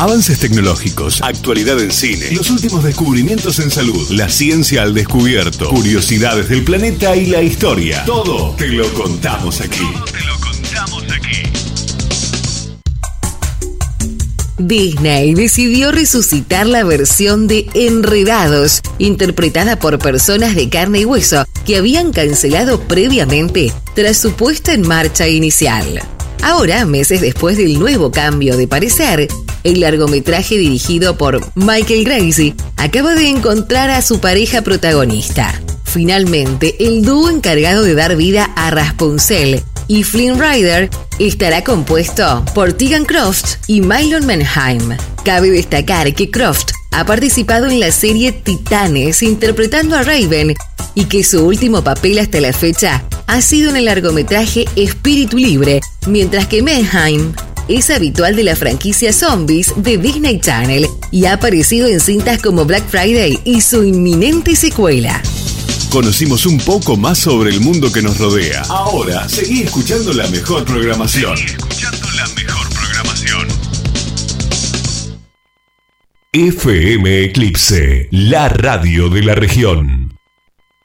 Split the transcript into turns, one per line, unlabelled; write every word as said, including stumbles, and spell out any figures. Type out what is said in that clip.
Avances tecnológicos, actualidad en cine, los últimos descubrimientos en salud, la ciencia al descubierto, curiosidades del planeta y la historia. Todo te lo contamos aquí. Todo te lo contamos aquí.
Disney decidió resucitar la versión de Enredados, interpretada por personas de carne y hueso que habían cancelado previamente tras su puesta en marcha inicial. Ahora, meses después del nuevo cambio de parecer, el largometraje dirigido por Michael Gracie acaba de encontrar a su pareja protagonista. Finalmente, el dúo encargado de dar vida a Rapunzel y Flynn Rider estará compuesto por Tegan Croft y Mylon Manheim. Cabe destacar que Croft ha participado en la serie Titanes interpretando a Raven y que su último papel hasta la fecha ha sido en el largometraje Espíritu Libre, mientras que Manheim es habitual de la franquicia Zombies de Disney Channel y ha aparecido en cintas como Black Friday y su inminente secuela.
Conocimos un poco más sobre el mundo que nos rodea. Ahora, seguí escuchando la mejor programación. Seguí escuchando la mejor programación. F M Eclipse, la radio de la región.